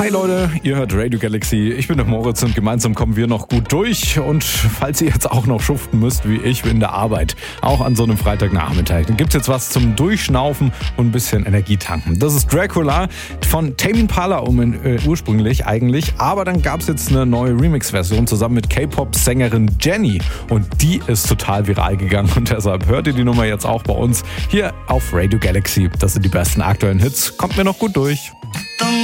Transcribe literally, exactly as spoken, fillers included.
Hi Leute, ihr hört Radio Galaxy. Ich bin der Moritz und gemeinsam kommen wir noch gut durch. Und falls ihr jetzt auch noch schuften müsst, wie ich in der Arbeit, auch an so einem Freitagnachmittag, dann gibt's jetzt was zum Durchschnaufen und ein bisschen Energie tanken. Das ist Dracula von Tame Impala um, äh, ursprünglich eigentlich. Aber dann gab's jetzt eine neue Remix-Version zusammen mit K-Pop-Sängerin Jennie. Und die ist total viral gegangen. Und deshalb hört ihr die Nummer jetzt auch bei uns hier auf Radio Galaxy. Das sind die besten aktuellen Hits. Kommt mir noch gut durch.